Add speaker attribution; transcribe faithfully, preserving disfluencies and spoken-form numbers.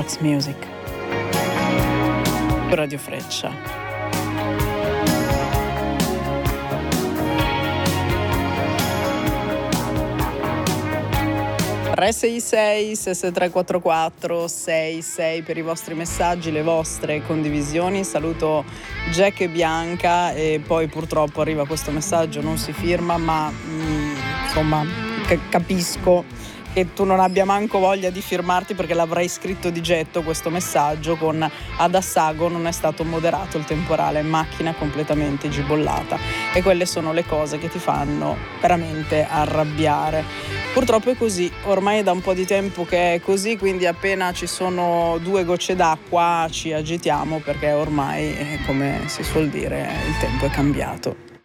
Speaker 1: It's Music. Radio Freccia. tre sei sei sei sei tre quattro quattro sei sei per i vostri messaggi, le vostre condivisioni. Saluto Jack e Bianca e poi purtroppo arriva questo messaggio, non si firma, ma mh, insomma c- capisco che tu non abbia manco voglia di firmarti, perché l'avrei scritto di getto questo messaggio con: ad Assago non è stato moderato il temporale, macchina completamente gibollata. E quelle sono le cose che ti fanno veramente arrabbiare. Purtroppo è così, ormai è da un po' di tempo che è così, quindi appena ci sono due gocce d'acqua ci agitiamo, perché ormai, come si suol dire, il tempo è cambiato.